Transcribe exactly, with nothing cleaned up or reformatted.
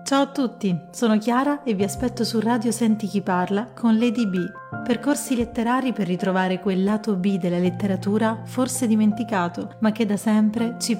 Ciao a tutti, sono Chiara e vi aspetto su Radio Senti Chi Parla con Lady B, percorsi letterari per ritrovare quel lato B della letteratura forse dimenticato, ma che da sempre ci